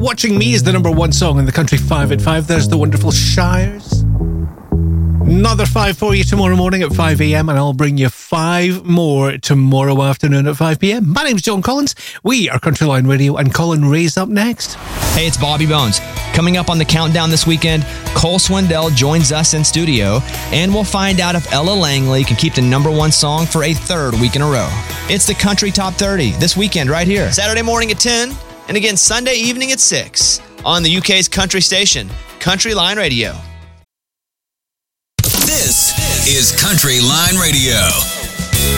Watching Me is the number one song in the country 5 at 5. There's the wonderful Shires. Another 5 for you tomorrow morning at 5 a.m. and I'll bring you 5 more tomorrow afternoon at 5 p.m. My name's John Collins. We are Country Line Radio and Colin Ray's up next. Hey, it's Bobby Bones. Coming up on the countdown this weekend, Cole Swindell joins us in studio, and we'll find out if Ella Langley can keep the number one song for a third week in a row. It's the Country Top 30 this weekend right here. Saturday morning at 10, and again Sunday evening at 6 on the UK's country station, Country Line Radio. This is Country Line Radio.